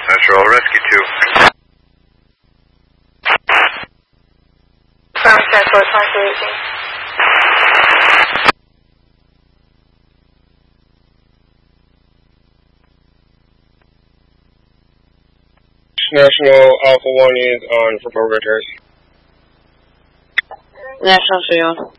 Central, Rescue 2. From Central, Translation. National Alpha 1 is on for progress. National Shield.